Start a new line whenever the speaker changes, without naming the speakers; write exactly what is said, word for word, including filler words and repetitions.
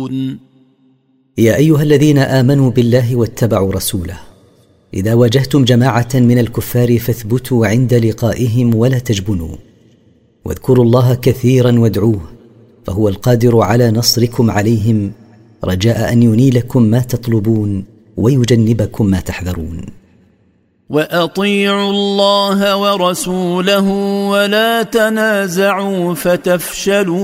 تفشلون.
يا أيها الذين آمنوا بالله واتبعوا رسوله، إذا واجهتم جماعة من الكفار فاثبتوا عند لقائهم ولا تجبنوا، واذكروا الله كثيرا وادعوه، فهو القادر على نصركم عليهم، رجاء أن ينيلكم ما تطلبون ويجنبكم ما تحذرون.
وأطيعوا الله ورسوله ولا تنازعوا فتفشلوا